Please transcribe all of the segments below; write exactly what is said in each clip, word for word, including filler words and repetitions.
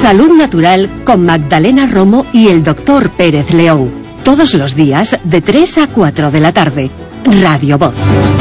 Salud Natural con Magdalena Romo y el doctor Pérez León. Todos los días de tres a cuatro de la tarde. Radio Voz.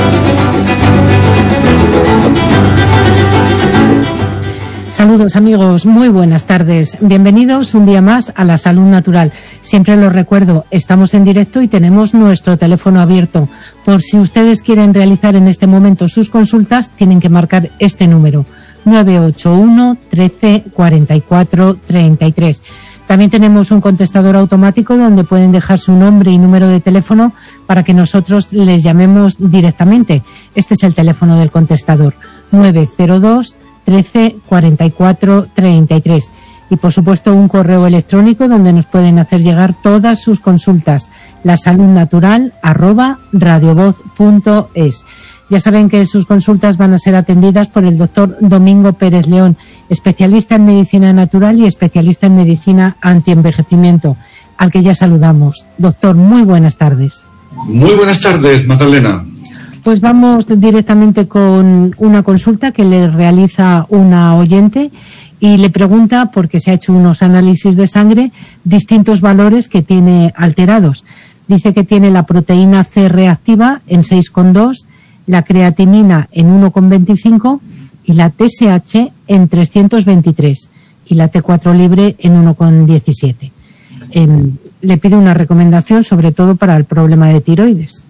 Saludos amigos, muy buenas tardes. Bienvenidos un día más a la Salud Natural. Siempre lo recuerdo, estamos en directo y tenemos nuestro teléfono abierto. Por si ustedes quieren realizar en este momento sus consultas, tienen que marcar este número, nueve ocho uno, trece, cuarenta y cuatro, treinta y tres. También tenemos un contestador automático donde pueden dejar su nombre y número de teléfono para que nosotros les llamemos directamente. Este es el teléfono del contestador, nueve cero dos, trece, cuarenta y cuatro, treinta y tres. Y por supuesto un correo electrónico donde nos pueden hacer llegar todas sus consultas, lasaludnatural arroba radiovoz punto es. Ya saben que sus consultas van a ser atendidas por el doctor Domingo Pérez León, especialista en medicina natural y especialista en medicina antienvejecimiento, al que ya saludamos. Doctor, muy buenas tardes. Muy buenas tardes, Magdalena. Pues vamos directamente con una consulta que le realiza una oyente y le pregunta, porque se ha hecho unos análisis de sangre, distintos valores que tiene alterados. Dice que tiene la proteína C reactiva en seis coma dos, la creatinina en uno coma veinticinco y la T S H en trescientos veintitrés y la T cuatro libre en uno coma diecisiete. Eh, le pido una recomendación sobre todo para el problema de tiroides.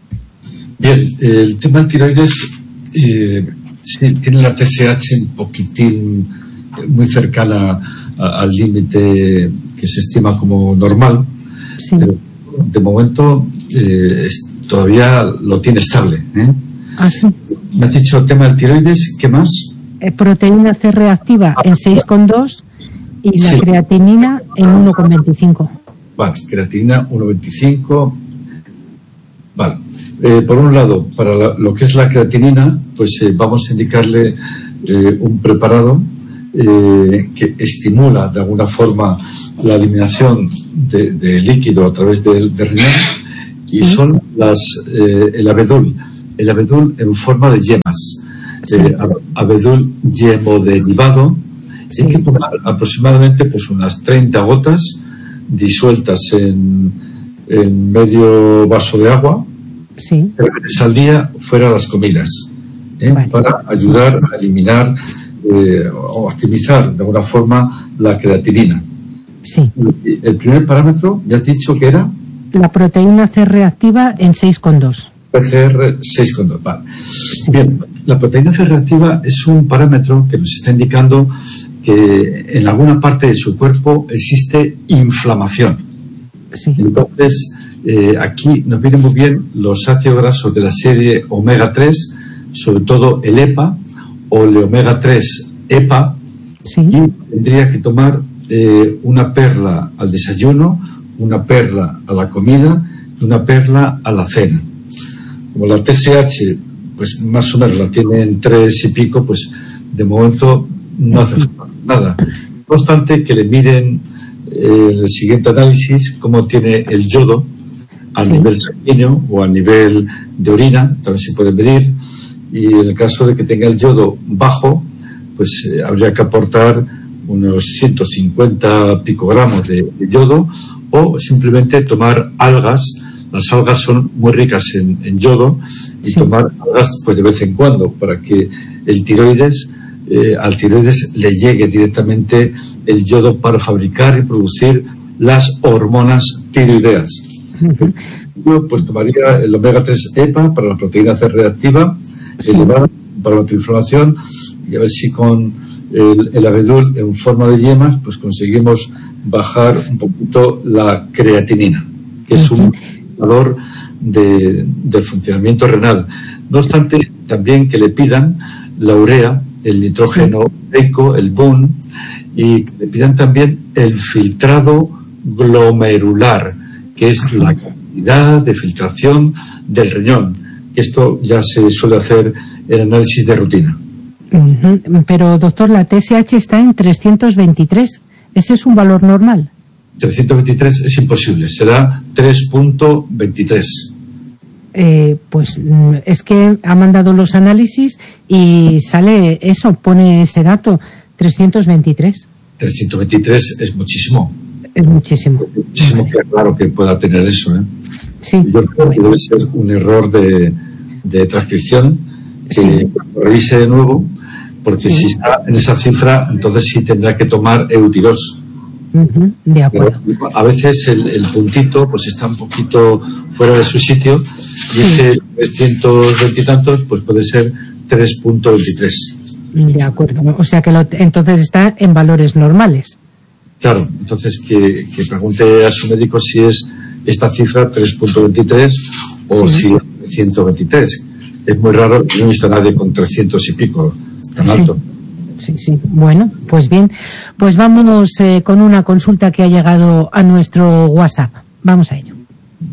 Bien, el tema del tiroides eh, sí, tiene la T S H un poquitín muy cercana a, al límite que se estima como normal, sí. Pero de momento eh, es, todavía lo tiene estable, ¿eh? Ah, sí. Me has dicho el tema del tiroides, ¿qué más? Eh, proteína C reactiva en seis coma dos y la sí. creatinina en uno coma veinticinco. Vale, creatinina uno coma veinticinco. Vale. Eh, por un lado, para la, lo que es la creatinina, pues eh, vamos a indicarle eh, un preparado eh, que estimula de alguna forma la eliminación de, de líquido a través del de riñón y sí. son las eh, el abedul. El abedul en forma de yemas, sí. eh, abedul yemodiderivado, sí. Hay que tomar aproximadamente pues unas treinta gotas disueltas en, en medio vaso de agua, sí. tres veces al día fuera las comidas, ¿eh? Vale. Para ayudar a eliminar eh, o optimizar de alguna forma la creatinina. Sí. El primer parámetro, ya has dicho que era la proteína C reactiva en seis coma dos. P C R seis coma dos. Vale. Sí. Bien, la proteína C reactiva es un parámetro que nos está indicando que en alguna parte de su cuerpo existe inflamación. Sí. Entonces, eh, aquí nos vienen muy bien los ácidos grasos de la serie omega tres, sobre todo el EPA o el omega tres EPA, sí. Y tendría que tomar eh, una perla al desayuno, una perla a la comida y una perla a la cena. Como la T S H, pues más o menos la tiene en tres y pico, pues de momento no hace nada. No obstante, que le miren eh, el siguiente análisis cómo tiene el yodo a sí. nivel sanguíneo o a nivel de orina, también se puede medir, y en el caso de que tenga el yodo bajo, pues eh, habría que aportar unos ciento cincuenta picogramos de, de yodo o simplemente tomar algas. Las algas son muy ricas en, en yodo y sí. tomar algas pues de vez en cuando para que el tiroides, eh, al tiroides le llegue directamente el yodo para fabricar y producir las hormonas tiroideas. Uh-huh. Yo pues tomaría el omega tres EPA para la proteína C reactiva, sí. el EPA para la antiinflamación y a ver si con el, el abedul en forma de yemas pues conseguimos bajar un poquito la creatinina, que es un De, del funcionamiento renal. No obstante, también que le pidan la urea, el nitrógeno seco, el B U N, y que le pidan también el filtrado glomerular, que es la cantidad de filtración del riñón. Esto ya se suele hacer en análisis de rutina. Uh-huh. Pero, doctor, la T S H está en trescientos veintitrés. ¿Ese es un valor normal? trescientos veintitrés es imposible, será tres punto veintitrés. Eh, pues es que ha mandado los análisis y sale eso, pone ese dato, trescientos veintitrés. trescientos veintitrés es muchísimo. Es muchísimo. Es muchísimo, que claro que pueda tener eso, ¿eh? Sí. Yo creo que debe ser un error de, de transcripción, que Sí. lo revise de nuevo, porque Sí. si está en esa cifra, entonces sí tendrá que tomar Eutirox. Ujú, de acuerdo. Pero a veces el, el puntito pues está un poquito fuera de su sitio, y ese trescientos veinte y tantos pues puede ser tres punto veintitrés. De acuerdo. O sea que lo, entonces está en valores normales. Claro, entonces que, que pregunte a su médico si es esta cifra tres punto veintitrés o Sí. si es trescientos veintitrés. Es muy raro, no he visto a nadie con trescientos y pico tan Sí. alto. Sí, sí. Bueno, pues bien. Pues vámonos eh, con una consulta que ha llegado a nuestro WhatsApp. Vamos a ello.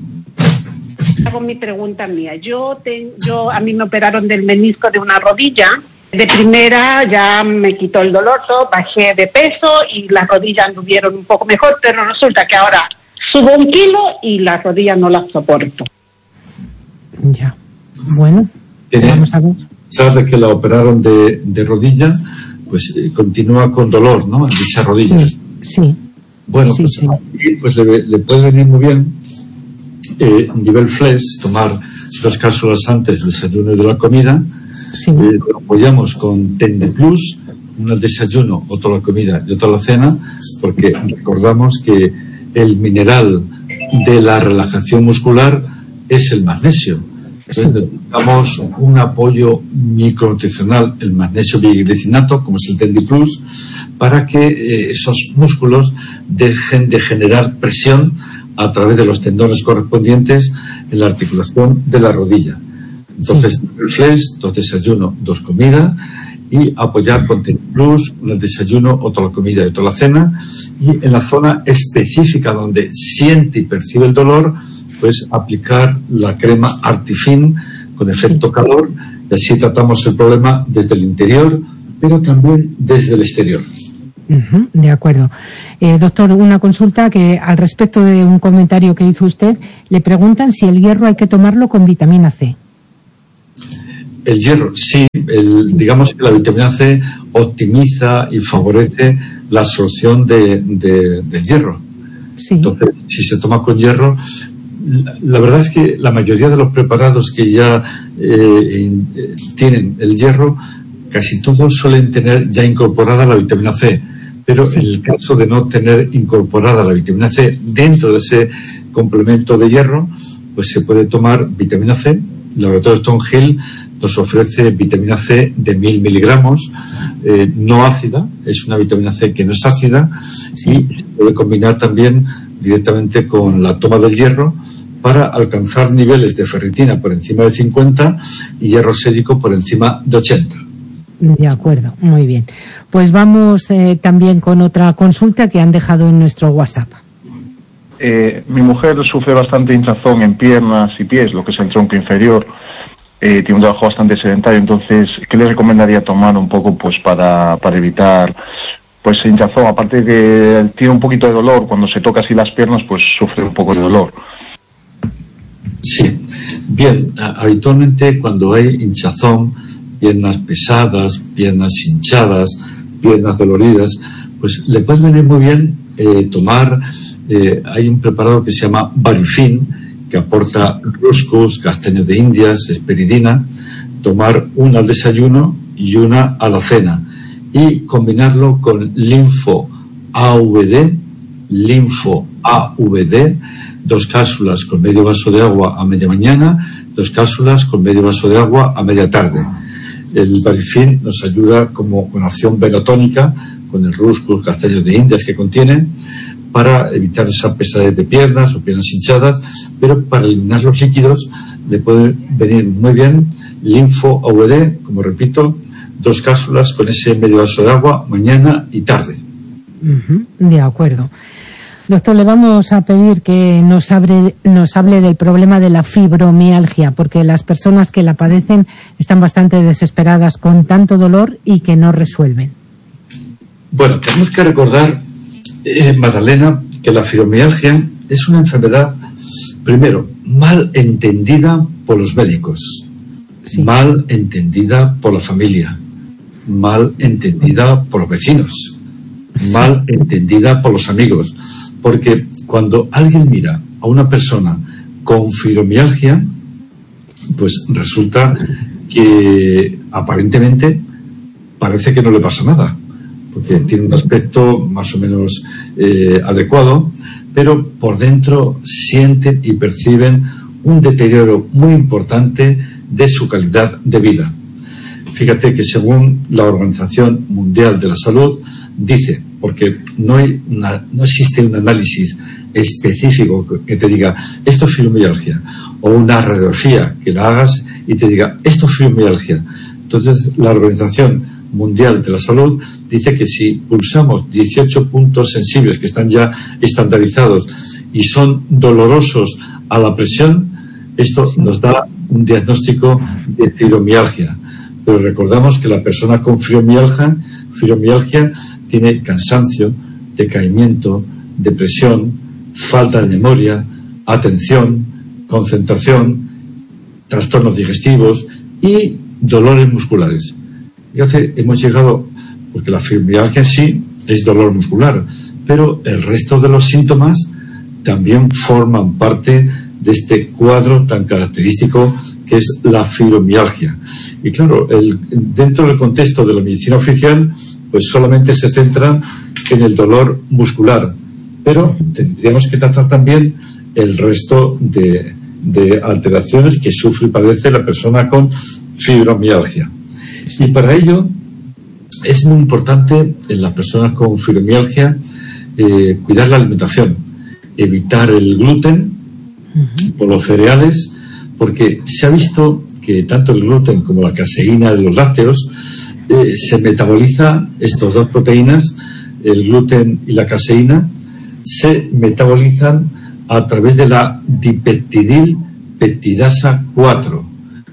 Hago mi pregunta mía. Yo, ten, yo a mí me operaron del menisco de una rodilla. De primera ya me quitó el dolor, todo, bajé de peso y las rodillas anduvieron un poco mejor, pero resulta que ahora subo un kilo y las rodillas no las soporto. Ya. Bueno, Tiene- vamos a ver. Sabe que la operaron de, de rodilla, pues eh, continúa con dolor, ¿no? En dicha rodilla. Sí, sí. Bueno, Sí, pues, sí. aquí, pues le, le puede venir muy bien eh, nivel flex, tomar dos cápsulas antes del desayuno y de la comida. Sí. Eh, lo apoyamos con Tende Plus, uno al desayuno, otro a la comida y otro a la cena, porque recordamos que el mineral de la relajación muscular es el magnesio. Entonces, necesitamos un apoyo micronutricional, el magnesio biglicinato, como es el Tendi Plus, para que eh, esos músculos dejen de generar presión a través de los tendones correspondientes en la articulación de la rodilla. Entonces, Sí. el flex, dos desayunos, dos comidas, y apoyar con Tendi Plus, uno al desayuno, otro a la comida y otro a la cena, y en la zona específica donde siente y percibe el dolor, pues aplicar la crema Artifin con efecto calor, y así tratamos el problema desde el interior, pero también desde el exterior. Ujú, de acuerdo. Eh, doctor, una consulta que al respecto de un comentario que hizo usted, le preguntan si el hierro hay que tomarlo con vitamina C. El hierro, sí, el, digamos que la vitamina C optimiza y favorece la absorción de, de, del hierro. Sí. Entonces, si se toma con hierro, la, la verdad es que la mayoría de los preparados que ya eh, in, eh, tienen el hierro, casi todos suelen tener ya incorporada la vitamina C. Pero Sí. en el caso de no tener incorporada la vitamina C dentro de ese complemento de hierro, pues se puede tomar vitamina C. El laboratorio Stone Hill nos ofrece vitamina C de mil miligramos, eh, no ácida, es una vitamina C que no es ácida, Sí. y se puede combinar también directamente con la toma del hierro para alcanzar niveles de ferritina por encima de cincuenta y hierro sérico por encima de ochenta. De acuerdo, muy bien. Pues vamos eh, también con otra consulta que han dejado en nuestro WhatsApp. Eh, mi mujer sufre bastante hinchazón en piernas y pies, lo que es el tronco inferior. Eh, tiene un trabajo bastante sedentario, entonces, ¿qué le recomendaría tomar un poco pues para, para evitar pues hinchazón? Aparte de que tiene un poquito de dolor, cuando se toca así las piernas, pues sufre un poco de dolor. Sí, bien, a- habitualmente cuando hay hinchazón, piernas pesadas, piernas hinchadas, piernas doloridas, pues le puede venir muy bien eh, tomar, eh, hay un preparado que se llama Barifin, que aporta ruscus, castaño de indias, esperidina, tomar una al desayuno y una a la cena, y combinarlo con linfo A V D, linfo A V D, dos cápsulas con medio vaso de agua a media mañana, dos cápsulas con medio vaso de agua a media tarde. El Barifin nos ayuda como con acción venotónica, con el ruscus, castaños de indias que contiene, para evitar esa pesadez de piernas o piernas hinchadas, pero para eliminar los líquidos le puede venir muy bien linfo A V D, como repito, dos cápsulas con ese medio vaso de agua mañana y tarde. Ujú, de acuerdo. Doctor, le vamos a pedir que nos, abre, nos hable del problema de la fibromialgia, porque las personas que la padecen están bastante desesperadas con tanto dolor y que no resuelven. Bueno, tenemos que recordar, eh, Magdalena, que la fibromialgia es una enfermedad, primero, mal entendida por los médicos, Sí. mal entendida por la familia, mal entendida por los vecinos. mal entendida por los amigos, porque cuando alguien mira a una persona con fibromialgia, pues resulta que aparentemente parece que no le pasa nada, porque tiene un aspecto más o menos eh, adecuado, pero por dentro sienten y perciben un deterioro muy importante de su calidad de vida. Fíjate que según la Organización Mundial de la Salud dice, porque no, hay una, no existe un análisis específico que te diga esto es fibromialgia, o una radiografía que la hagas y te diga esto es fibromialgia. Entonces la Organización Mundial de la Salud dice que si pulsamos dieciocho puntos sensibles que están ya estandarizados y son dolorosos a la presión, esto nos da un diagnóstico de fibromialgia. Pero recordamos que la persona con fibromialgia, fibromialgia tiene cansancio, decaimiento, depresión, falta de memoria, atención, concentración, trastornos digestivos y dolores musculares. Fíjate, hemos llegado, porque la fibromialgia en sí es dolor muscular, pero el resto de los síntomas también forman parte de este cuadro tan característico que es la fibromialgia. Y claro, el, dentro del contexto de la medicina oficial, pues solamente se centran en el dolor muscular, pero tendríamos que tratar también el resto de, de alteraciones que sufre y padece la persona con fibromialgia. Y para ello es muy importante en las personas con fibromialgia eh, cuidar la alimentación, evitar el gluten o los cereales, porque se ha visto que tanto el gluten como la caseína de los lácteos eh, se metaboliza, estas dos proteínas, el gluten y la caseína, se metabolizan a través de la dipeptidilpeptidasa cuatro,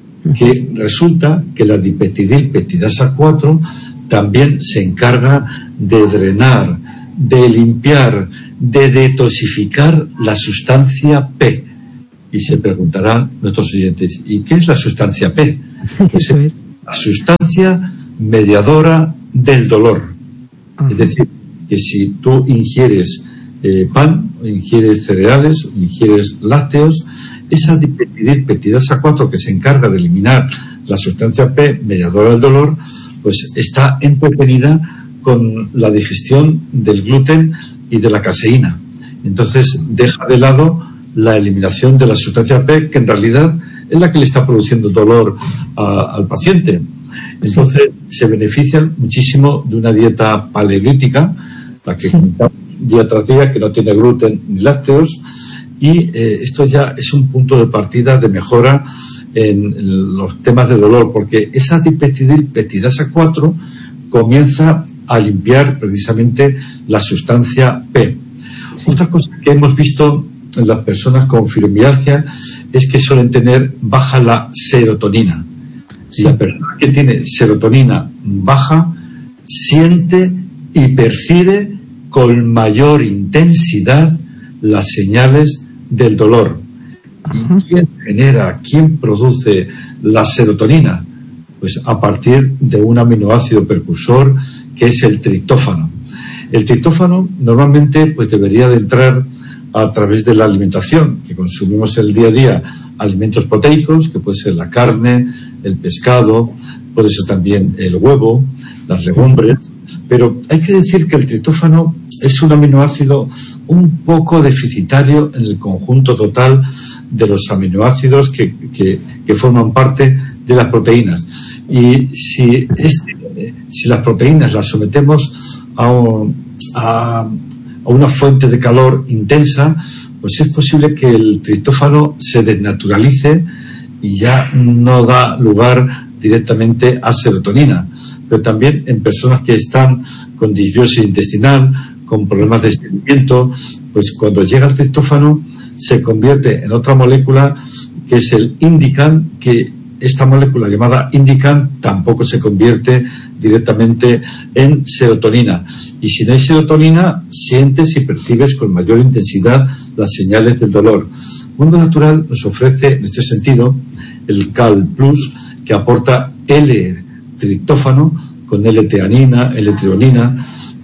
que resulta que la dipeptidilpeptidasa cuatro también se encarga de drenar, de limpiar, de detoxificar la sustancia P. Y se preguntarán nuestros oyentes, ¿y qué es la sustancia P? Pues Eso es. La sustancia mediadora del dolor. Ajá. Es decir, que si tú ingieres eh, pan, o ingieres cereales, o ingieres lácteos, esa dipeptidilpeptidasa cuatro que se encarga de eliminar la sustancia P mediadora del dolor, pues está entretenida con la digestión del gluten y de la caseína. Entonces deja de lado la eliminación de la sustancia P, que en realidad es la que le está produciendo dolor a, al paciente. Entonces sí. se benefician muchísimo de una dieta paleolítica, la que sí. día tras día, que no tiene gluten ni lácteos, y eh, esto ya es un punto de partida de mejora en, en los temas de dolor, porque esa dipeptidilpeptidasa cuatro comienza a limpiar precisamente la sustancia P. Sí. Otra cosa que hemos visto en las personas con fibromialgia es que suelen tener baja la serotonina. Sí. Y la persona que tiene serotonina baja siente y percibe con mayor intensidad las señales del dolor. ¿Y quién genera, quién produce la serotonina? Pues a partir de un aminoácido precursor que es el triptófano. El triptófano normalmente pues debería de entrar a través de la alimentación, que consumimos el día a día, alimentos proteicos, que puede ser la carne, el pescado, puede ser también el huevo, las legumbres, pero hay que decir que el triptófano es un aminoácido un poco deficitario en el conjunto total de los aminoácidos que, que, que forman parte de las proteínas. Y si, este, si las proteínas las sometemos a, un, a, a una fuente de calor intensa, pues es posible que el triptófano se desnaturalice y ya no da lugar directamente a serotonina. Pero también en personas que están con disbiosis intestinal, con problemas de estreñimiento, pues cuando llega el triptófano se convierte en otra molécula que es el indican, que esta molécula llamada indican tampoco se convierte directamente en serotonina. Y si no hay serotonina, sientes y percibes con mayor intensidad las señales del dolor. Mundo Natural nos ofrece en este sentido el Cal Plus, que aporta L-triptófano con L-teanina, L-treonina,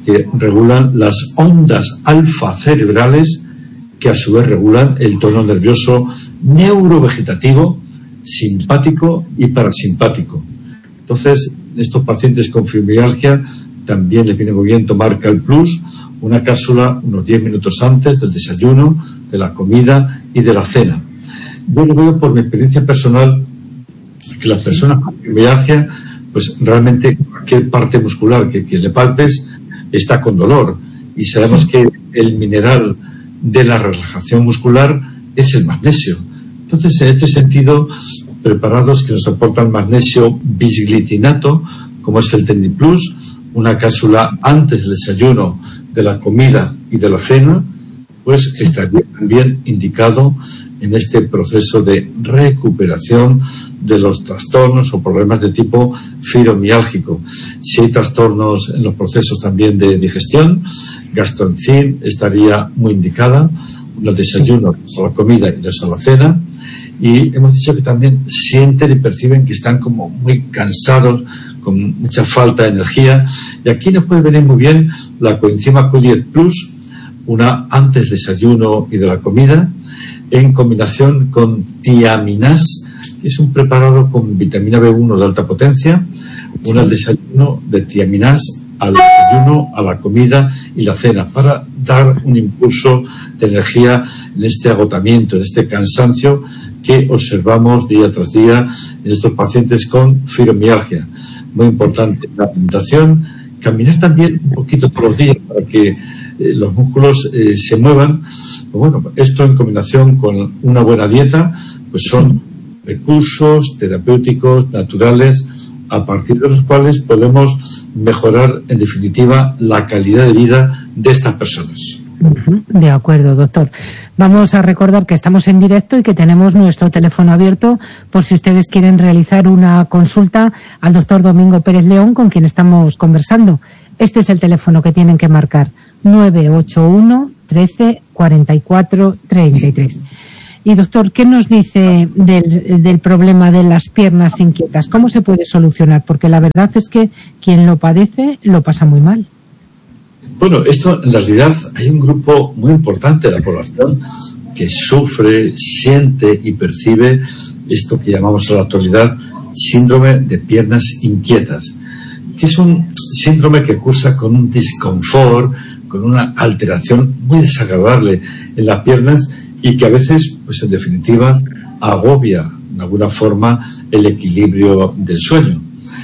que regulan las ondas alfa cerebrales, que a su vez regulan el tono nervioso neurovegetativo, simpático y parasimpático. Entonces, estos pacientes con fibromialgia también les viene muy bien tomar CalPlus, una cápsula unos diez minutos antes del desayuno, de la comida y de la cena. Yo lo veo por mi experiencia personal, que las personas con fibromialgia, pues realmente cualquier parte muscular que, que le palpes está con dolor, y sabemos sí. que el mineral de la relajación muscular es el magnesio. Entonces, en este sentido, preparados que nos aportan magnesio bisglicinato, como es el TendiPlus, una cápsula antes del desayuno, de la comida y de la cena, pues estaría también indicado en este proceso de recuperación de los trastornos o problemas de tipo fibromiálgico. Si hay trastornos en los procesos también de digestión, Gastroncin estaría muy indicada, el desayuno, la comida y la cena. Y hemos dicho que también sienten y perciben que están como muy cansados, con mucha falta de energía. Y aquí nos puede venir muy bien la coenzima Q diez Plus, una antes del desayuno y de la comida, en combinación con tiaminas, que es un preparado con vitamina B uno de alta potencia, un al desayuno de tiaminas, al desayuno, a la comida y la cena, para dar un impulso de energía en este agotamiento, en este cansancio que observamos día tras día en estos pacientes con fibromialgia. Muy importante la alimentación, caminar también un poquito todos los días para que eh, los músculos eh, se muevan. Bueno, esto en combinación con una buena dieta, pues son recursos terapéuticos naturales a partir de los cuales podemos mejorar en definitiva la calidad de vida de estas personas. De acuerdo, doctor. Vamos a recordar que estamos en directo y que tenemos nuestro teléfono abierto por si ustedes quieren realizar una consulta al doctor Domingo Pérez León, con quien estamos conversando. Este es el teléfono que tienen que marcar: nueve ocho uno, trece, cuarenta y cuatro, treinta y tres. Y doctor, ¿qué nos dice del, del problema de las piernas inquietas? ¿Cómo se puede solucionar? Porque la verdad es que quien lo padece lo pasa muy mal. Bueno, esto en realidad hay un grupo muy importante de la población que sufre, siente y percibe esto que llamamos en la actualidad síndrome de piernas inquietas, que es un síndrome que cursa con un disconfort, con una alteración muy desagradable en las piernas y que a veces, pues en definitiva, agobia de alguna forma el equilibrio del sueño.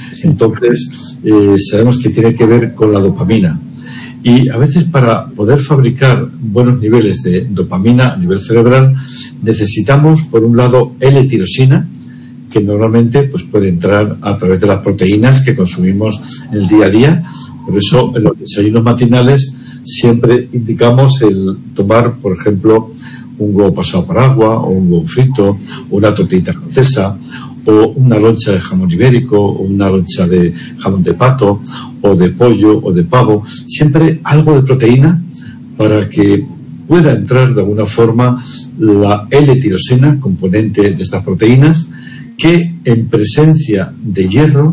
Entonces, eh, sabemos que tiene que ver con la dopamina. Y a veces para poder fabricar buenos niveles de dopamina a nivel cerebral necesitamos, por un lado, L-tirosina, que normalmente pues, puede entrar a través de las proteínas que consumimos en el día a día. Por eso en los desayunos matinales siempre indicamos el tomar, por ejemplo, un huevo pasado por agua, o un huevo frito, o una tortilla francesa, o una loncha de jamón ibérico, o una loncha de jamón de pato, o de pollo, o de pavo. Siempre algo de proteína para que pueda entrar de alguna forma la L-tirosina, componente de estas proteínas, que en presencia de hierro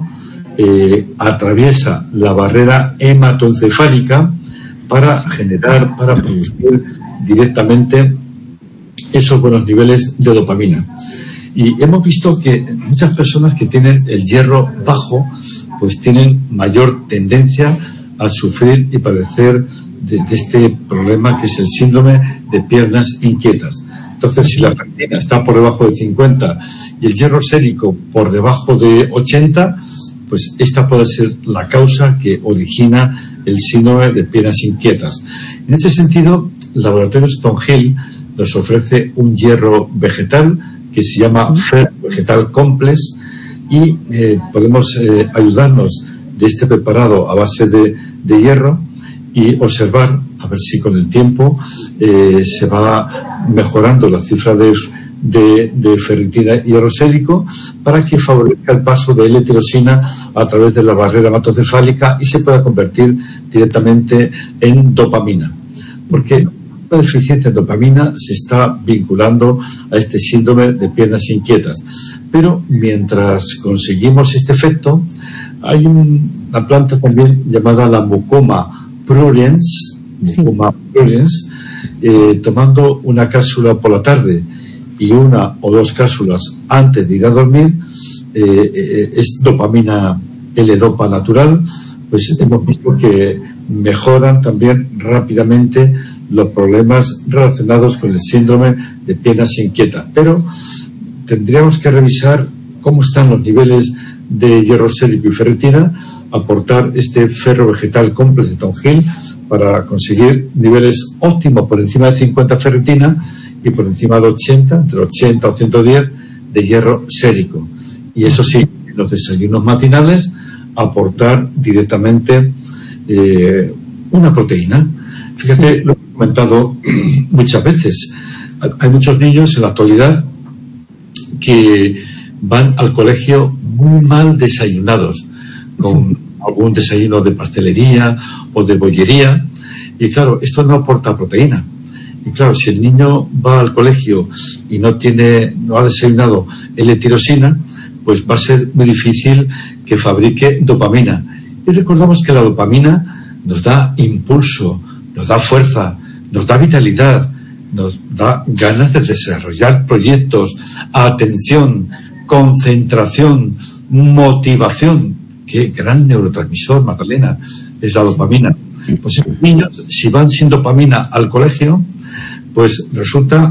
eh, atraviesa la barrera hematoencefálica para generar, para producir directamente esos buenos niveles de dopamina. Y hemos visto que muchas personas que tienen el hierro bajo pues tienen mayor tendencia a sufrir y padecer de, de este problema que es el síndrome de piernas inquietas. Entonces, si la ferritina está por debajo de cincuenta y el hierro sérico por debajo de ochenta, pues esta puede ser la causa que origina el síndrome de piernas inquietas. En ese sentido, el laboratorio Stonehill nos ofrece un hierro vegetal que se llama Fer Vegetal Complex y eh, podemos eh, ayudarnos de este preparado a base de, de hierro y observar a ver si con el tiempo eh, se va mejorando la cifra de, de, de ferritina y hierro sérico para que favorezca el paso de L-tirosina a través de la barrera hematoencefálica y se pueda convertir directamente en dopamina. Porque la deficiencia de dopamina se está vinculando a este síndrome de piernas inquietas. Pero mientras conseguimos este efecto, hay un, una planta también llamada la Mucoma pruriens, Sí. mucuma pruriens, eh, tomando una cápsula por la tarde y una o dos cápsulas antes de ir a dormir, eh, eh, es dopamina L-dopa natural, pues hemos visto que mejoran también rápidamente los problemas relacionados con el síndrome de piernas inquietas. Pero tendríamos que revisar cómo están los niveles de hierro sérico y ferritina, aportar este ferro vegetal complex de Tonjil para conseguir niveles óptimos por encima de cincuenta ferritina y por encima de ochenta, entre ochenta o ciento diez de hierro sérico. Y eso sí, en los desayunos matinales, aportar directamente eh, una proteína. Fíjate, sí. Lo he comentado muchas veces. Hay muchos niños en la actualidad que van al colegio muy mal desayunados, con sí. algún desayuno de pastelería o de bollería, y claro, esto no aporta proteína. Y claro, si el niño va al colegio y no tiene, no ha desayunado L-tirosina, pues va a ser muy difícil que fabrique dopamina. Y recordamos que la dopamina nos da impulso, nos da fuerza, nos da vitalidad, nos da ganas de desarrollar proyectos, atención, concentración, motivación. Qué gran neurotransmisor, Magdalena, es la dopamina. Pues los niños, si van sin dopamina al colegio, pues resulta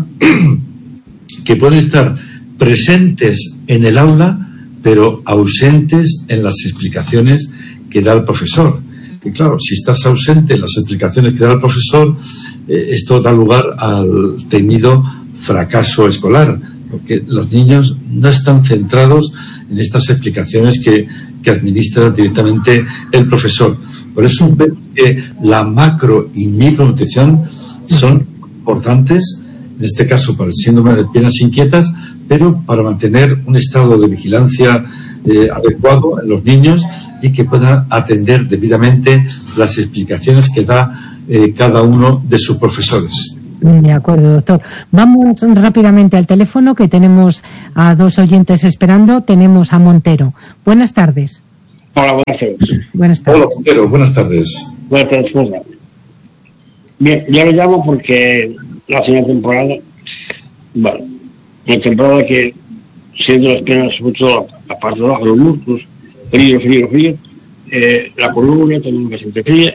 que pueden estar presentes en el aula, pero ausentes en las explicaciones que da el profesor. Y claro, si estás ausente en las explicaciones que da el profesor, eh, esto da lugar al temido fracaso escolar, porque los niños no están centrados en estas explicaciones que, que administra directamente el profesor. Por eso vemos que la macro y micronutrición son importantes, en este caso para el síndrome de piernas inquietas, pero para mantener un estado de vigilancia eh, adecuado en los niños y que puedan atender debidamente las explicaciones que da eh, cada uno de sus profesores. De acuerdo, doctor. Vamos rápidamente al teléfono, que tenemos a dos oyentes esperando. Tenemos a Montero. Buenas tardes. Hola, buenas tardes. Buenas tardes. Hola, Montero, buenas tardes. Buenas tardes, buenas tardes. Bien, yo lo llamo porque la segunda temporada, bueno, una temporada que siendo las piernas, sobre todo la parte de abajo, los músculos, frío, frío, frío, eh, la columna también me siente fría,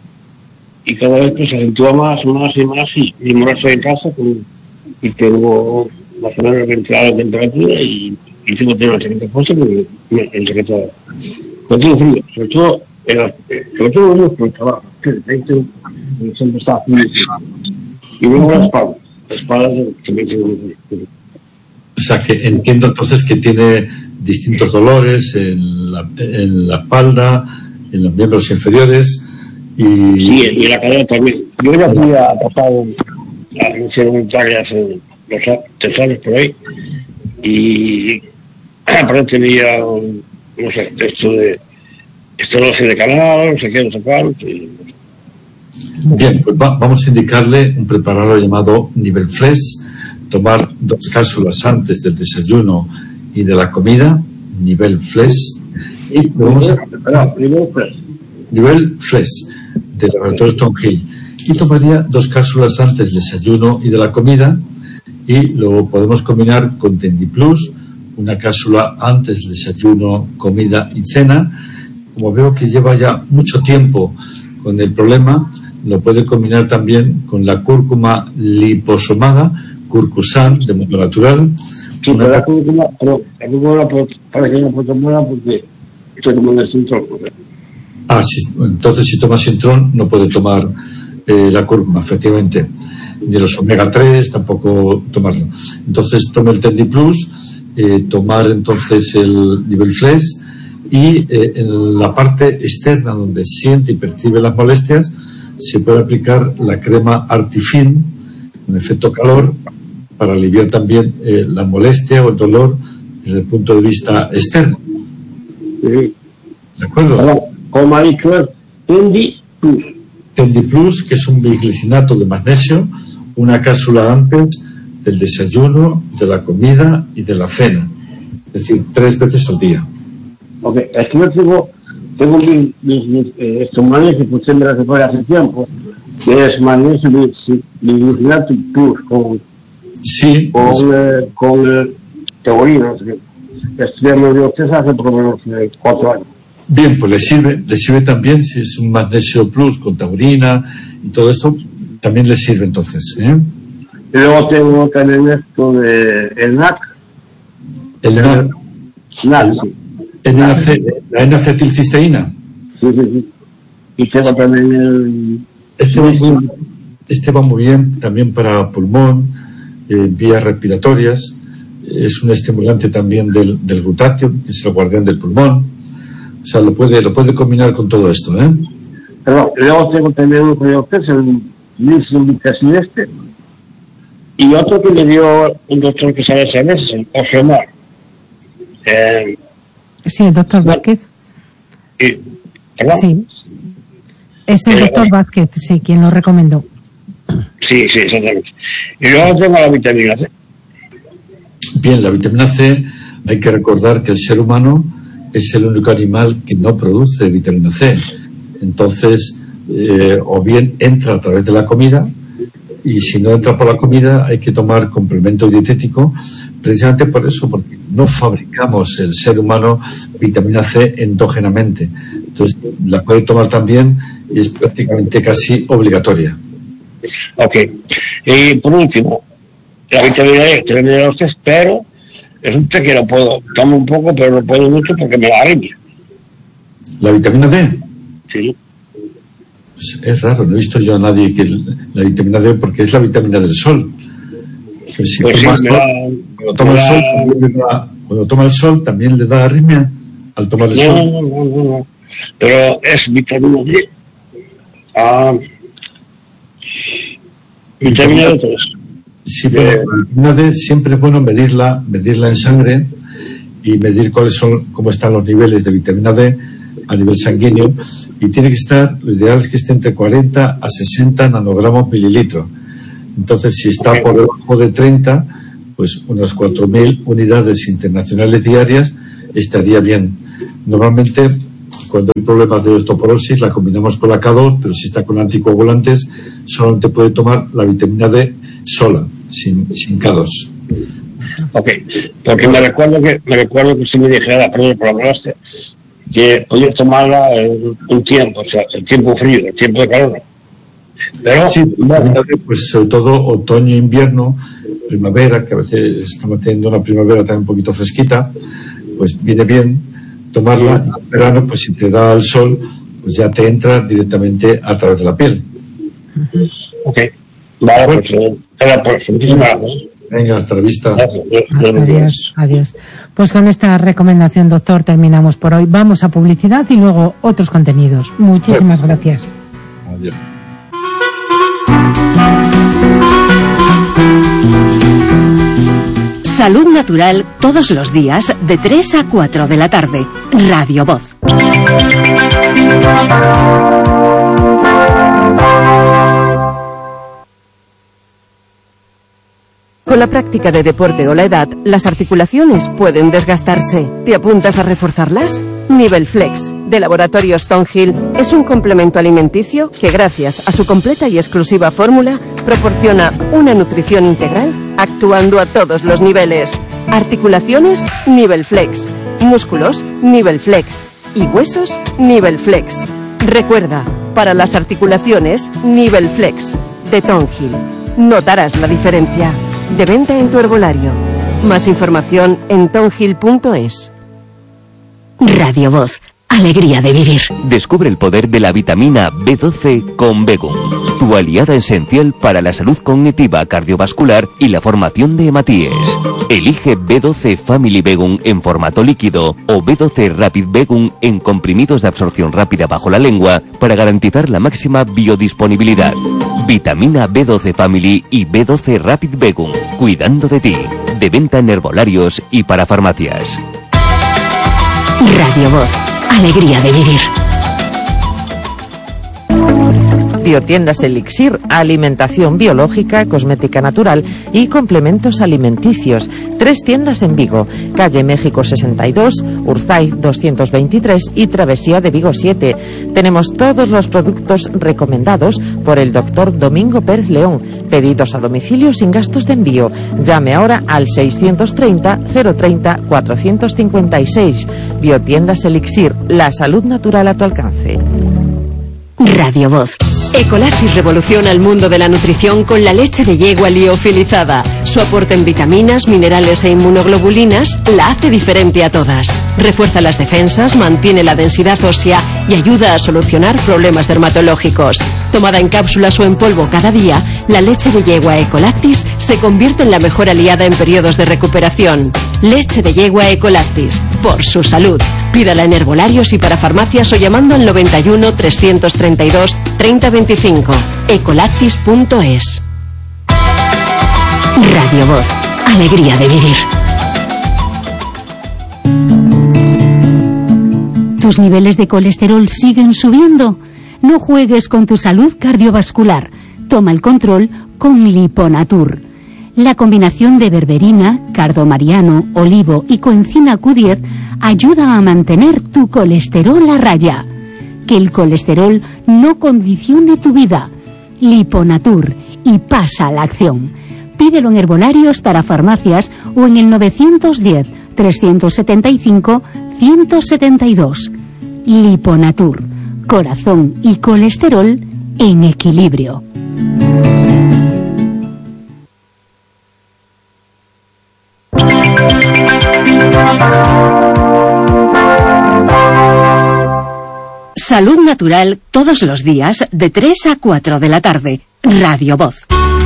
y cada vez pues, se acentúa más, más y más, y, y ahora estoy en casa con, y tengo más o menos ventilada la temperatura y, y tengo que tener el secreto puesto porque el secreto no tengo frío, sobre todo en la, sobre todo en los músculos abajo, que de repente siempre está frío, y luego la espalda, la espalda también tengo muy frío. O sea, que entiendo entonces que tiene distintos dolores en la, en la espalda, en los miembros inferiores y... Sí, y en la cadera también. Yo ya fui a pasar a iniciar voluntaria hace dos, tres años por ahí y aparte tenía, no sé, esto de estenosis de canal, no sé qué, no sé cuál. Y... Bien, pues va, vamos a indicarle un preparado llamado Nivel Flex, tomar dos cápsulas antes del desayuno y de la comida, Nivel Flex, y lo vamos a preparar. Nivel Flex. Nivel Flex, del laboratorio Tonjil. Y tomaría dos cápsulas antes del desayuno y de la comida, y lo podemos combinar con Tendiplus, una cápsula antes del desayuno, comida y cena. Como veo que lleva ya mucho tiempo con el problema, lo puede combinar también con la cúrcuma liposomada, Curcusan, de mundo natural. Sí, pero la cúrcuma, pero la cúrcuma para que no pueda tomar porque estoy tomando el Sintrón. Ah, sí, entonces si toma Sintrón no puede tomar eh, la cúrcuma, efectivamente. Ni los omega tres tampoco tomarlo. Entonces toma el Tendiplus, eh, tomar entonces el Nivel Flex y eh, en la parte externa donde siente y percibe las molestias se puede aplicar la crema Artifin con efecto calor para aliviar también eh, la molestia o el dolor desde el punto de vista externo. Sí. ¿De acuerdo? Como ha dicho, Tendiplus. Tendiplus, que es un biglicinato de magnesio, una cápsula antes del desayuno, de la comida y de la cena. Es decir, tres veces al día. Ok, es que yo tengo tengo un estos magnesio que usted me lo recuerda hace tiempo, que es magnesio glicinato plus con Sí. con, Pues, eh, con eh, taurina, no sé qué. Esto me dio usted hace por lo menos eh, cuatro años. bien, pues le sirve, le sirve también, si es un magnesio plus con taurina y todo esto, también le sirve entonces, ¿eh? Y luego tengo también esto de el N A C. El, el, N A C, sí. la N-acetilcisteína. Sí, sí, sí. Y tengo también el... Este va, muy, este va muy bien también para pulmón, eh, vías respiratorias. Es un estimulante también del, del glutatio, que es el guardián del pulmón. O sea, lo puede, lo puede combinar con todo esto, ¿eh? Perdón, luego tengo también uno que dio usted, el Nilsen este. Y otro que me dio un doctor que sabe ese mes, el Ogemar. Eh, Sí, el doctor Vázquez. y, ¿perdón? Sí. Es el Eh, doctor Vázquez, sí, quien lo recomendó. Sí, sí, exactamente. Y luego tengo la vitamina C. Bien, la vitamina C, hay que recordar que el ser humano es el único animal que no produce vitamina C. Entonces, eh, o bien entra a través de la comida, y si no entra por la comida hay que tomar complemento dietético, precisamente por eso, porque no fabricamos el ser humano vitamina C endógenamente. Entonces, la puede tomar también y es prácticamente casi obligatoria. Ok. Y por último, la vitamina D, que me dio usted, pero resulta que lo puedo, tomo un poco, pero no puedo mucho porque me da anemia. ¿La vitamina D? Sí. Pues es raro, no he visto yo a nadie que la vitamina D, porque es la vitamina del sol. Pero si Pues toma sí, sol, me da, cuando toma me el sol, da- también le da- cuando toma el sol también le da arritmia al tomar el No, sol. no, no, no, no. Pero es vitamina D. Ah, vitamina D tres. Sí, pero la vitamina D siempre es bueno medirla, medirla en sangre y medir cuáles son, cómo están los niveles de vitamina D a nivel sanguíneo, y tiene que estar, lo ideal es que esté entre cuarenta a sesenta nanogramos mililitro. Entonces, si está por debajo de treinta, pues unas cuatro mil unidades internacionales diarias estaría bien. Normalmente, cuando hay problemas de osteoporosis, la combinamos con la K dos, pero si está con anticoagulantes, solamente puede tomar la vitamina D sola, sin, sin K dos. Ok, porque me recuerdo que me recuerdo que usted me dijera, perdón por hablaste, que podía tomarla en un tiempo, o sea, el tiempo frío, el tiempo de calor. Pero, Sí, bueno, pues sobre todo otoño, invierno, primavera, que a veces estamos teniendo una primavera también un poquito fresquita, pues viene bien tomarla. Y en verano, pues si te da el sol, pues ya te entra directamente a través de la piel. ok, vale, pues, eh, era por eso. Muchísimas gracias. Venga, hasta la vista. Gracias. Adiós, adiós. Pues con esta recomendación, doctor, terminamos por hoy. Vamos a publicidad y luego otros contenidos. Muchísimas gracias. Adiós. Salud Natural todos los días de tres a cuatro de la tarde. Radio Voz. Con la práctica de deporte o la edad, las articulaciones pueden desgastarse. ¿Te apuntas a reforzarlas? Nivel Flex, de Laboratorios Tonhill, es un complemento alimenticio que, gracias a su completa y exclusiva fórmula, proporciona una nutrición integral, actuando a todos los niveles. Articulaciones, Nivel Flex. Músculos, Nivel Flex. Y huesos, Nivel Flex. Recuerda, para las articulaciones, Nivel Flex, de Tonhill. Notarás la diferencia. De venta en tu herbolario. Más información en tonhill punto es. Radio Voz. Alegría de vivir. Descubre el poder de la vitamina B doce con Begum, tu aliada esencial para la salud cognitiva, cardiovascular y la formación de hematíes. Elige B doce Family Begum en formato líquido o B doce Rapid Begum en comprimidos de absorción rápida bajo la lengua para garantizar la máxima biodisponibilidad. Vitamina B doce Family y B doce Rapid Begum, cuidando de ti. De venta en herbolarios y para farmacias. Radio Voz. Alegría de vivir. Biotiendas Elixir, alimentación biológica, cosmética natural y complementos alimenticios. Tres tiendas en Vigo, calle México sesenta y dos, Urzay doscientos veintitrés y Travesía de Vigo siete. Tenemos todos los productos recomendados por el doctor Domingo Pérez León. Pedidos a domicilio sin gastos de envío. Llame ahora al seiscientos treinta, cero treinta, cuatrocientos cincuenta y seis. Biotiendas Elixir, la salud natural a tu alcance. Radio Voz. Ecolactis revoluciona el mundo de la nutrición con la leche de yegua liofilizada. Su aporte en vitaminas, minerales e inmunoglobulinas la hace diferente a todas. Refuerza las defensas, mantiene la densidad ósea y ayuda a solucionar problemas dermatológicos. Tomada en cápsulas o en polvo cada día, la leche de yegua Ecolactis se convierte en la mejor aliada en periodos de recuperación. Leche de yegua Ecolactis, por su salud. Pídala en herbolarios y para farmacias o llamando al noventa y uno, trescientos treinta y dos, treinta veinticinco. ecolactis punto es. Radio Voz. Alegría de vivir. ¿Tus niveles de colesterol siguen subiendo? No juegues con tu salud cardiovascular. Toma el control con Liponatur. La combinación de berberina, cardomariano, olivo y coenzima Q diez ayuda a mantener tu colesterol a raya. Que el colesterol no condicione tu vida. Liponatur, y pasa a la acción. Pídelo en herbolarios para farmacias o en el novecientos diez, trescientos setenta y cinco, ciento setenta y dos. Liponatur, corazón y colesterol en equilibrio. Salud natural todos los días de tres a cuatro de la tarde. Radio Voz.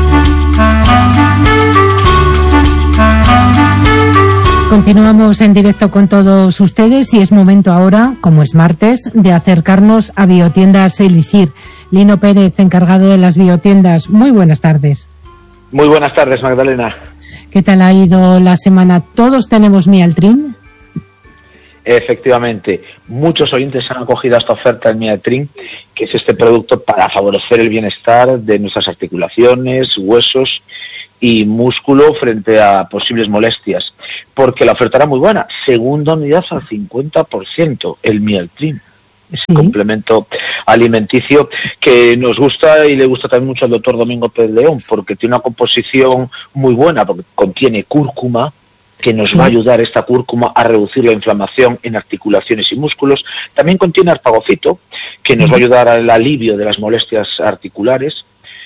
Continuamos en directo con todos ustedes y es momento ahora, como es martes, de acercarnos a Biotiendas Elixir. Lino Pérez, encargado de las biotiendas. Muy buenas tardes. Muy buenas tardes, Magdalena. ¿Qué tal ha ido la semana? ¿Todos tenemos Mialtrin? Efectivamente, muchos oyentes han acogido esta oferta del Mialtrin, que es este producto para favorecer el bienestar de nuestras articulaciones, huesos y músculo frente a posibles molestias, porque la oferta era muy buena. Segunda unidad al cincuenta por ciento, el Mialtrin. Sí. Complemento alimenticio que nos gusta y le gusta también mucho al doctor Domingo Pérez León, porque tiene una composición muy buena, porque contiene cúrcuma, que nos sí. va a ayudar esta cúrcuma a reducir la inflamación en articulaciones y músculos. También contiene arpagofito, que nos va a ayudar al alivio de las molestias articulares.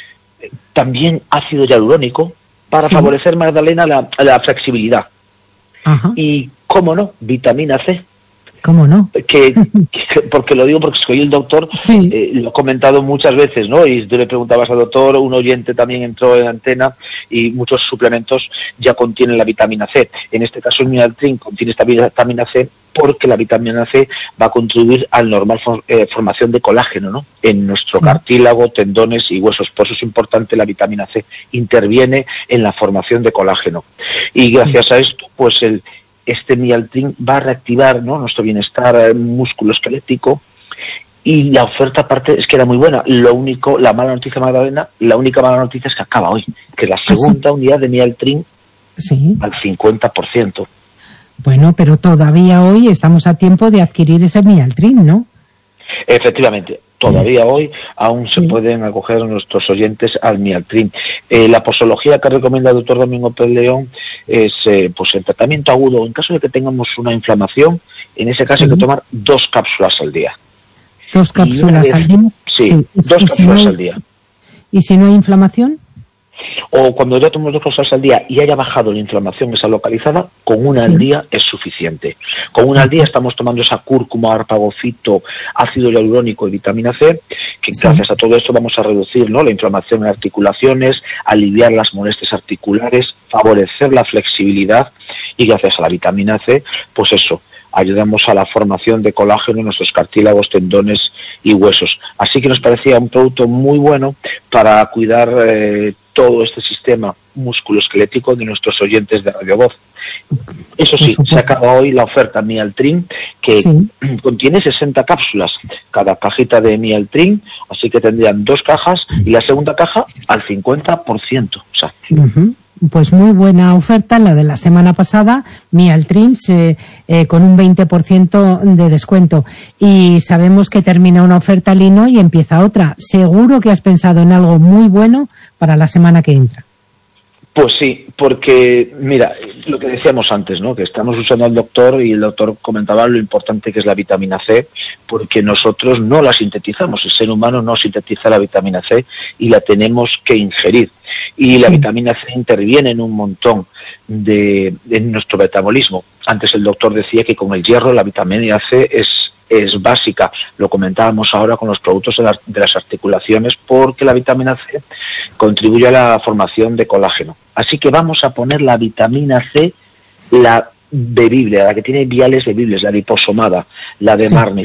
También ácido hialurónico, para sí. favorecer, Magdalena, la, la flexibilidad. Ajá. Y, cómo no, vitamina C. ¿Cómo no? Que, que, porque lo digo porque soy el doctor, sí. eh, lo he comentado muchas veces, ¿no? Y tú le preguntabas al doctor, un oyente también entró en antena y muchos suplementos ya contienen la vitamina C. En este caso el Mialtrin contiene esta vitamina C porque la vitamina C va a contribuir a la normal for, eh, formación de colágeno, ¿no? En nuestro sí. cartílago, tendones y huesos. Por eso es importante la vitamina C. Interviene en la formación de colágeno. Y gracias sí. a esto, pues el este Mialtrin va a reactivar, ¿no?, nuestro bienestar musculoesquelético, y la oferta aparte es que era muy buena. Lo único, la mala noticia, Magdalena, la única mala noticia es que acaba hoy, que es la segunda ¿sí? unidad de Mialtrin sí. al cincuenta por ciento. Bueno, pero todavía hoy estamos a tiempo de adquirir ese Mialtrin, ¿no? Efectivamente, todavía hoy aún se sí. pueden acoger nuestros oyentes al Mialtrin. Eh, la posología que recomienda el doctor Domingo Pérez León es eh, pues el tratamiento agudo. En caso de que tengamos una inflamación, en ese caso sí. hay que tomar dos cápsulas al día. ¿Dos cápsulas vez, al día? Sí, sí. dos cápsulas si no, al día. ¿Y si no hay inflamación? O cuando ya tomamos dos cápsulas al día y haya bajado la inflamación esa localizada, con una sí. al día es suficiente. Con una al día estamos tomando esa cúrcuma, arpagofito, ácido hialurónico y vitamina C, que sí. gracias a todo esto vamos a reducir, ¿no?, la inflamación en articulaciones, aliviar las molestias articulares, favorecer la flexibilidad, y gracias a la vitamina C, pues eso, ayudamos a la formación de colágeno en nuestros cartílagos, tendones y huesos. Así que nos parecía un producto muy bueno para cuidar eh, todo este sistema musculoesquelético de nuestros oyentes de Radio Voz. Eso sí, se acaba hoy la oferta Mialtrin, que sí. contiene sesenta cápsulas, cada cajita de Mialtrin, así que tendrían dos cajas y la segunda caja al cincuenta por ciento. O sea, uh-huh. Pues muy buena oferta, la de la semana pasada, Mialtrin, eh, eh, con un veinte por ciento de descuento. Y sabemos que termina una oferta, Lino, y empieza otra. Seguro que has pensado en algo muy bueno para la semana que entra. Pues sí, porque, mira, lo que decíamos antes, ¿no? Que estamos usando al doctor y el doctor comentaba lo importante que es la vitamina C, porque nosotros no la sintetizamos, el ser humano no sintetiza la vitamina C y la tenemos que ingerir. Y sí. La vitamina C interviene en un montón de, de nuestro metabolismo. Antes el doctor decía que con el hierro la vitamina C es es básica. Lo comentábamos ahora con los productos de las, de las articulaciones, porque la vitamina C contribuye a la formación de colágeno. Así que vamos a poner la vitamina C, la bebible, la que tiene viales bebibles, la liposomada, la de sí. Marnis,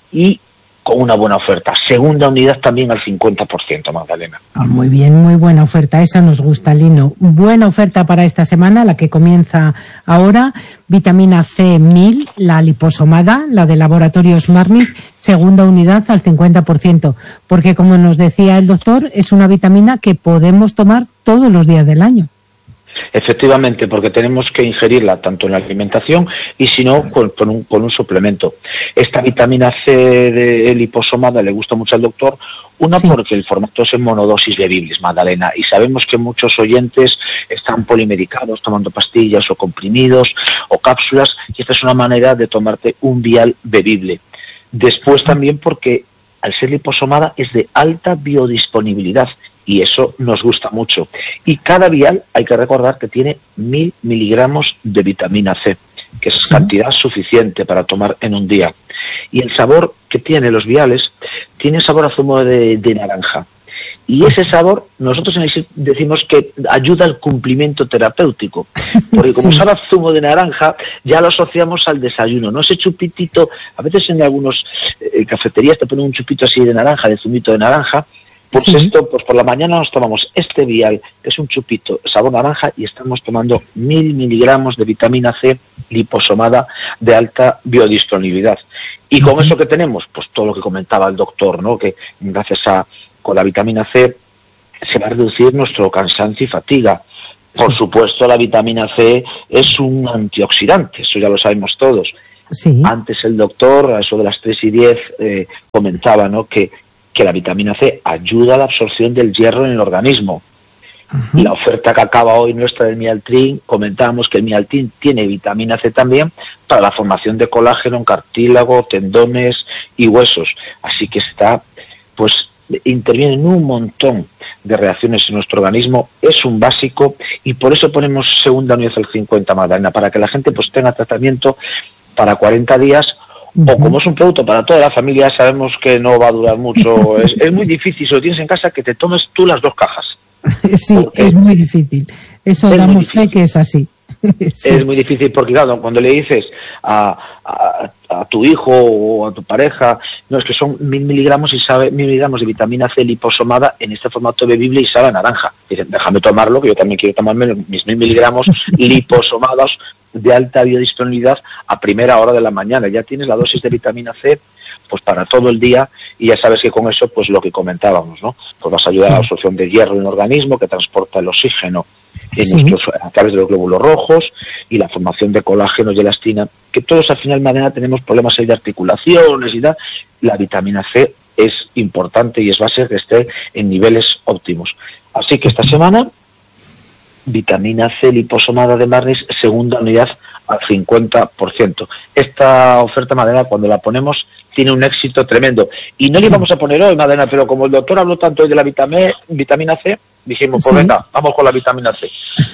y con una buena oferta. Segunda unidad también al cincuenta por ciento, Magdalena. Ah, muy bien, muy buena oferta. Esa nos gusta, Lino. Buena oferta para esta semana, la que comienza ahora. Vitamina C mil, la liposomada, la de Laboratorios Marnis, segunda unidad al cincuenta por ciento. Porque, como nos decía el doctor, es una vitamina que podemos tomar todos los días del año. Efectivamente, porque tenemos que ingerirla tanto en la alimentación y si no, con, con, un, con un suplemento. Esta vitamina C de liposomada le gusta mucho al doctor, una sí. porque el formato es en monodosis bebibles, Magdalena, y sabemos que muchos oyentes están polimedicados, tomando pastillas o comprimidos o cápsulas, y esta es una manera de tomarte un vial bebible. Después también porque al ser liposomada es de alta biodisponibilidad, y eso nos gusta mucho. Y cada vial hay que recordar que tiene mil miligramos de vitamina C, que es ¿sí? cantidad suficiente para tomar en un día. Y el sabor que tiene los viales, tiene sabor a zumo de, de naranja. Y ese sabor, nosotros decimos que ayuda al cumplimiento terapéutico, porque como sí. sabe a zumo de naranja, ya lo asociamos al desayuno, ¿no? Ese chupitito, a veces en algunas eh, cafeterías te ponen un chupito así de naranja, de zumito de naranja. Pues sí. esto, pues por la mañana nos tomamos este vial, que es un chupito sabor naranja, y estamos tomando mil miligramos de vitamina C liposomada de alta biodisponibilidad. Y con uh-huh. eso que tenemos, pues todo lo que comentaba el doctor, ¿no? Que gracias a, con la vitamina C se va a reducir nuestro cansancio y fatiga. Por sí. supuesto, la vitamina C es un antioxidante, eso ya lo sabemos todos. Sí. Antes el doctor, a eso de las tres y diez, eh, comentaba, ¿no? Que que la vitamina C ayuda a la absorción del hierro en el organismo. Uh-huh. La oferta que acaba hoy nuestra del Mialtrin, comentábamos que el Mialtrin tiene vitamina C también para la formación de colágeno en cartílago, tendones y huesos. Así que está, pues, interviene en un montón de reacciones en nuestro organismo, es un básico, y por eso ponemos segunda unidad al cincuenta, Magdalena, para que la gente pues tenga tratamiento para cuarenta días. O como es un producto para toda la familia, sabemos que no va a durar mucho. Es, es muy difícil, si lo tienes en casa, que te tomes tú las dos cajas. Sí, porque es muy difícil. Eso damos fe que es así. Sí. Es muy difícil porque, claro, cuando le dices a, a, a tu hijo o a tu pareja, no, es que son mil miligramos y sabe mil miligramos de vitamina C liposomada en este formato bebible y sabe a naranja. Dicen, déjame tomarlo, que yo también quiero tomarme mis mil miligramos liposomados de alta biodisponibilidad a primera hora de la mañana. Ya tienes la dosis de vitamina C pues para todo el día, y ya sabes que con eso, pues lo que comentábamos, ¿no? Pues vas a ayudar sí. a la absorción de hierro en el organismo, que transporta el oxígeno en sí. nuestros, a través de los glóbulos rojos, y la formación de colágeno y elastina, que todos al final de mañana tenemos problemas ahí de articulaciones y tal. La vitamina C es importante y es base que esté en niveles óptimos. Así que esta semana, vitamina C liposomada de Marnis, segunda unidad al cincuenta por ciento. Esta oferta, Madena, cuando la ponemos, tiene un éxito tremendo. Y no le íbamos a poner hoy, Madena, pero como el doctor habló tanto hoy de la vitamina, vitamina C, dijimos, pues sí. venga, vamos con la vitamina C.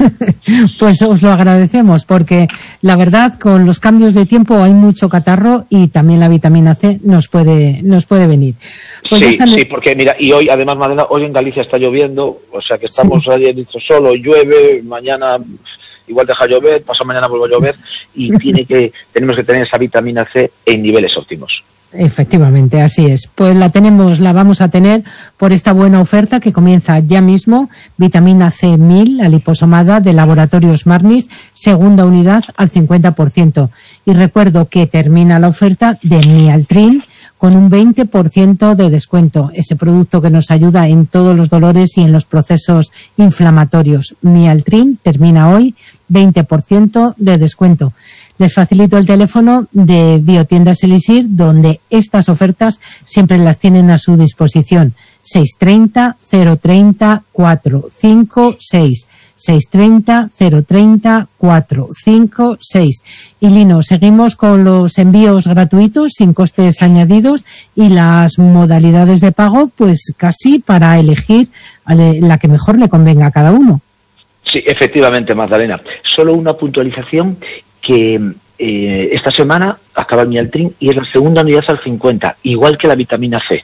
Pues os lo agradecemos, porque la verdad, con los cambios de tiempo hay mucho catarro, y también la vitamina C nos puede nos puede venir. Pues sí, sí, porque mira, y hoy, además, Madena, hoy en Galicia está lloviendo, o sea que estamos sí. ahí dicho solo, llueve, mañana igual deja llover, pasado mañana vuelve a llover, y tiene que tenemos que tener esa vitamina C en niveles óptimos. Efectivamente, así es. Pues la tenemos, la vamos a tener por esta buena oferta que comienza ya mismo. Vitamina C mil, la liposomada de Laboratorios Marnis, segunda unidad al cincuenta por ciento. Y recuerdo que termina la oferta de Mialtrin con un veinte por ciento de descuento. Ese producto que nos ayuda en todos los dolores y en los procesos inflamatorios. Mialtrin termina hoy, veinte por ciento de descuento. Les facilito el teléfono de Biotiendas Elixir, donde estas ofertas siempre las tienen a su disposición. seis tres cero, cero tres cero, cuatro cinco seis. seis tres cero, cero tres cero, cuatro cinco seis. Y Lino, seguimos con los envíos gratuitos, sin costes añadidos, y las modalidades de pago, pues casi para elegir la que mejor le convenga a cada uno. Sí, efectivamente, Magdalena. Solo una puntualización que eh, esta semana acaba el Mialtrin y es la segunda unidad al cincuenta, igual que la vitamina C.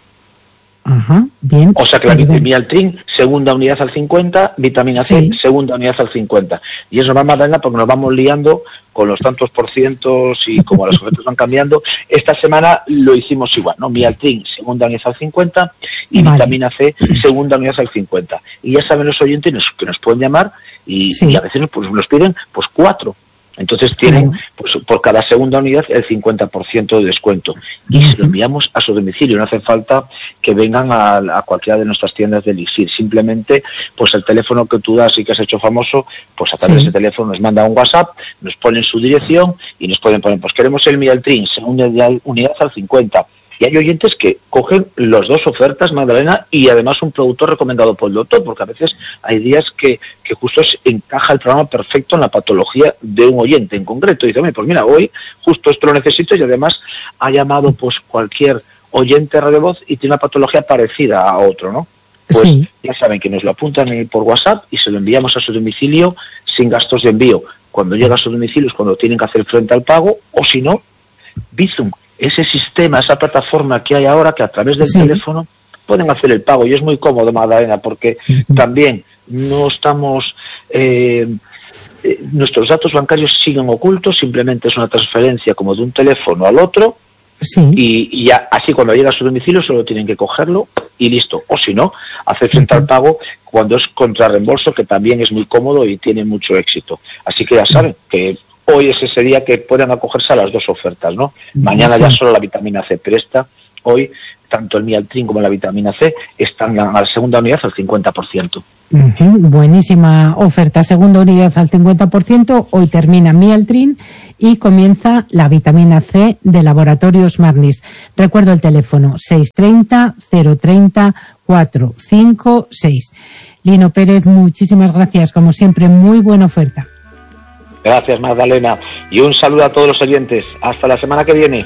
Ajá, bien. O sea que la Mialtrin, segunda unidad al cincuenta, vitamina C, sí. segunda unidad al cincuenta. Y eso va, Magdalena, porque nos vamos liando con los tantos por cientos y como las ofertas van cambiando. Esta semana lo hicimos igual, ¿no? Mialtrin, segunda unidad al cincuenta y vale. vitamina C, segunda unidad al cincuenta. Y ya saben los oyentes que nos pueden llamar y, sí. y a veces pues, nos piden pues cuatro. Entonces tienen pues, por cada segunda unidad el cincuenta por ciento de descuento y se lo enviamos a su domicilio. No hace falta que vengan a, a cualquiera de nuestras tiendas de Elixir. Simplemente pues el teléfono que tú das y que has hecho famoso, pues a través sí. de ese teléfono nos manda un WhatsApp, nos ponen su dirección y nos pueden poner, pues queremos el Mialtrin, segunda unidad al cincuenta. Y hay oyentes que cogen las dos ofertas, Magdalena, y además un producto recomendado por el doctor, porque a veces hay días que, que justo se encaja el programa perfecto en la patología de un oyente en concreto. Y dice, pues mira, hoy justo esto lo necesito y además ha llamado pues cualquier oyente Radio Voz y tiene una patología parecida a otro, ¿no? Pues sí. ya saben que nos lo apuntan por WhatsApp y se lo enviamos a su domicilio sin gastos de envío. Cuando llega a su domicilio es cuando tienen que hacer frente al pago, o si no, Bizum. Ese sistema, esa plataforma que hay ahora, que a través del sí. teléfono pueden hacer el pago. Y es muy cómodo, Magdalena, porque uh-huh. también no estamos... Eh, eh, nuestros datos bancarios siguen ocultos, simplemente es una transferencia como de un teléfono al otro. Sí. Y, y ya, así cuando llega a su domicilio solo tienen que cogerlo y listo. O si no, hacer frente uh-huh. al pago cuando es contra reembolso, que también es muy cómodo y tiene mucho éxito. Así que ya saben que... hoy es ese día que pueden acogerse a las dos ofertas, ¿no? Mañana sí. ya solo la vitamina C, pero esta, hoy, tanto el Mialtrin como la vitamina C están a la segunda unidad al cincuenta por ciento. Uh-huh. Buenísima oferta, segunda unidad al cincuenta por ciento. Hoy termina Mialtrin y comienza la vitamina C de Laboratorios Marnis. Recuerdo el teléfono seis tres cero, cero tres cero, cuatro cinco seis. Lino Pérez, muchísimas gracias, como siempre, muy buena oferta. Gracias, Magdalena. Y un saludo a todos los oyentes. Hasta la semana que viene.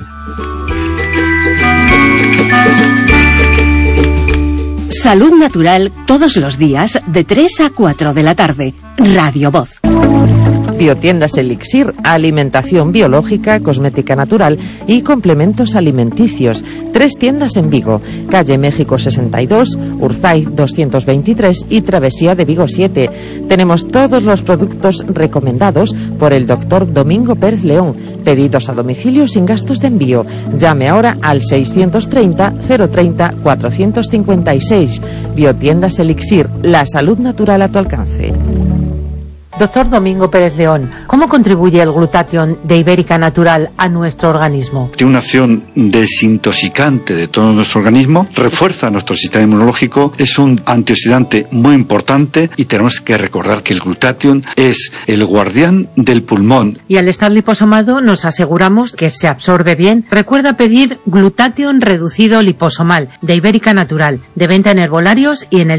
Salud Natural todos los días de tres a cuatro de la tarde. Radio Voz. Biotiendas Elixir, alimentación biológica, cosmética natural y complementos alimenticios. Tres tiendas en Vigo, calle México sesenta y dos, Urzay doscientos veintitrés y Travesía de Vigo siete. Tenemos todos los productos recomendados por el doctor Domingo Pérez León. Pedidos a domicilio sin gastos de envío. Llame ahora al seiscientos treinta, cero treinta, cuatrocientos cincuenta y seis. Biotiendas Elixir, la salud natural a tu alcance. Doctor Domingo Pérez León, ¿cómo contribuye el glutatión de Ibérica Natural a nuestro organismo? Tiene una acción desintoxicante de todo nuestro organismo, refuerza nuestro sistema inmunológico, es un antioxidante muy importante y tenemos que recordar que el glutatión es el guardián del pulmón. Y al estar liposomado nos aseguramos que se absorbe bien. Recuerda pedir glutatión reducido liposomal de Ibérica Natural, de venta en herbolarios y en el